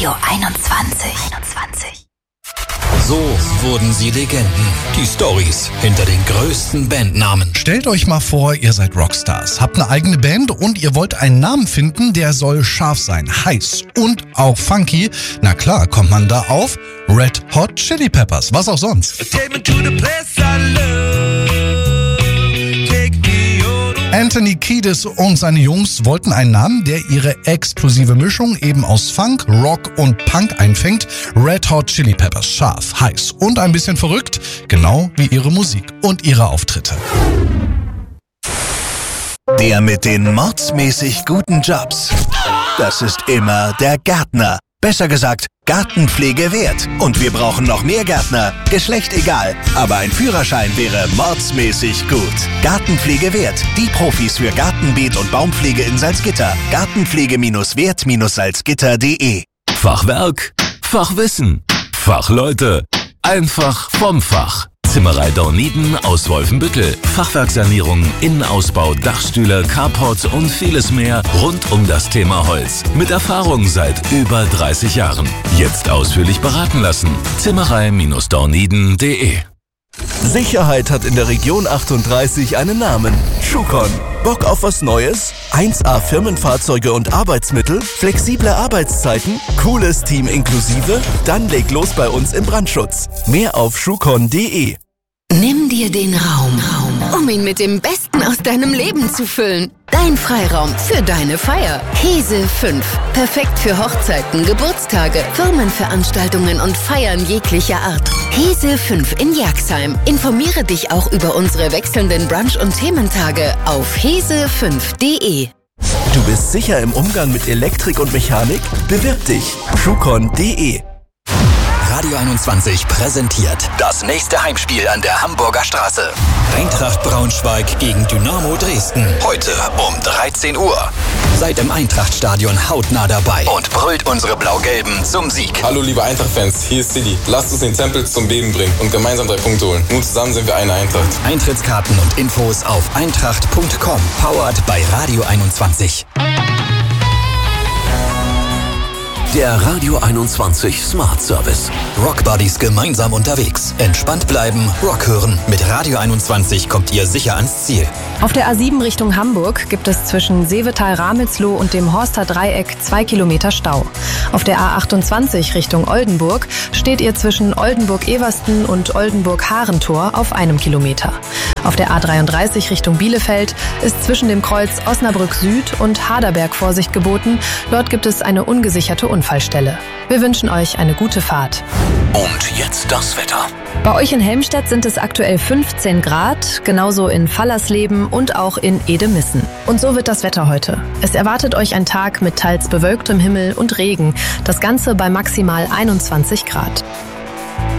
Radio 21. So wurden sie Legenden. Die Storys hinter den größten Bandnamen. Stellt euch mal vor, ihr seid Rockstars, habt eine eigene Band und ihr wollt einen Namen finden, der soll scharf sein, heiß und auch funky. Na klar, kommt man da auf Red Hot Chili Peppers, was auch sonst. Anthony Kiedis und seine Jungs wollten einen Namen, der ihre explosive Mischung eben aus Funk, Rock und Punk einfängt. Red Hot Chili Peppers, scharf, heiß und ein bisschen verrückt, genau wie ihre Musik und ihre Auftritte. Der mit den mordsmäßig guten Jobs. Das ist immer der Gärtner. Besser gesagt, Gartenpflege wert. Und wir brauchen noch mehr Gärtner. Geschlecht egal. Aber ein Führerschein wäre mordsmäßig gut. Gartenpflege wert. Die Profis für Gartenbeet und Baumpflege in Salzgitter. Gartenpflege-wert-salzgitter.de. Fachwerk, Fachwissen, Fachleute. Einfach vom Fach. Zimmerei Dorniden aus Wolfenbüttel. Fachwerksanierung, Innenausbau, Dachstühle, Carports und vieles mehr rund um das Thema Holz. Mit Erfahrung seit über 30 Jahren. Jetzt ausführlich beraten lassen. Zimmerei-dorniden.de. Sicherheit hat in der Region 38 einen Namen. Schucon. Bock auf was Neues? 1A Firmenfahrzeuge und Arbeitsmittel? Flexible Arbeitszeiten? Cooles Team inklusive? Dann leg los bei uns im Brandschutz. Mehr auf schucon.de. Nimm dir den Raum, um ihn mit dem Besten aus deinem Leben zu füllen. Dein Freiraum für deine Feier. Hese 5. Perfekt für Hochzeiten, Geburtstage, Firmenveranstaltungen und Feiern jeglicher Art. Hese 5 in Jerxheim. Informiere dich auch über unsere wechselnden Brunch- und Thementage auf hese5.de. Du bist sicher im Umgang mit Elektrik und Mechanik? Bewirb dich. schucon.de. Radio 21 präsentiert das nächste Heimspiel an der Hamburger Straße. Eintracht Braunschweig gegen Dynamo Dresden. Heute um 13 Uhr. Seid im Eintracht-Stadion hautnah dabei und brüllt unsere Blau-Gelben zum Sieg. Hallo liebe Eintracht-Fans, hier ist Silly. Lasst uns den Tempel zum Beben bringen und gemeinsam 3 Punkte holen. Nur zusammen sind wir eine Eintracht. Eintrittskarten und Infos auf eintracht.com. Powered bei Radio 21. Der Radio 21 Smart Service. Rockbuddies gemeinsam unterwegs. Entspannt bleiben, Rock hören. Mit Radio 21 kommt ihr sicher ans Ziel. Auf der A7 Richtung Hamburg gibt es zwischen Seevetal-Ramelsloh und dem Horster Dreieck 2 Kilometer Stau. Auf der A28 Richtung Oldenburg steht ihr zwischen Oldenburg-Eversten und Oldenburg-Harentor auf 1 Kilometer. Auf der A33 Richtung Bielefeld ist zwischen dem Kreuz Osnabrück Süd und Haderberg Vorsicht geboten. Dort gibt es eine ungesicherte Unfallstelle. Wir wünschen euch eine gute Fahrt. Und jetzt das Wetter. Bei euch in Helmstedt sind es aktuell 15 Grad, genauso in Fallersleben und auch in Edemissen. Und so wird das Wetter heute. Es erwartet euch ein Tag mit teils bewölktem Himmel und Regen. Das Ganze bei maximal 21 Grad.